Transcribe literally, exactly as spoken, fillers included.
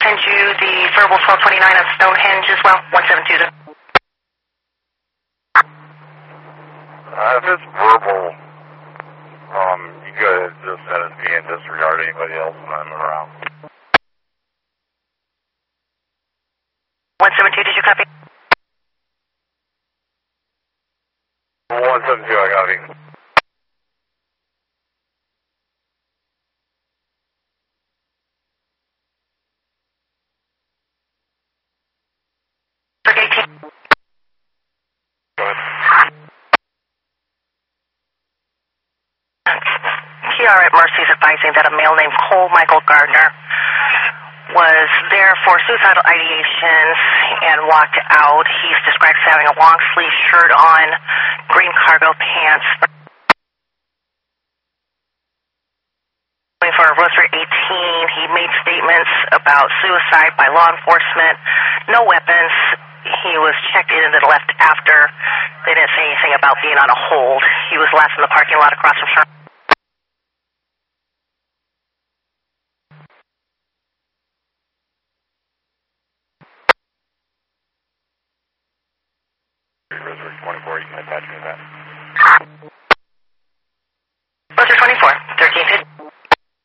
send you the verbal twelve twenty-nine on Stonehenge as well, one seven two zero. Uh, if it's verbal, um, you guys just send it to me and disregard anybody else when I'm around. one seven two, did you copy? one seven two, I copy. eighteen. Go ahead. P R at Mercy is advising that a male named Cole Michael Gardner was there for suicidal ideations and walked out. He's described as having a long sleeve shirt on, green cargo pants. For Rosary eighteen, he made statements about suicide by law enforcement, no weapons. He was checked in and then left after. They didn't say anything about being on a hold. He was last in the parking lot across from Sherman. Rosary twenty-four, you can attach me to that.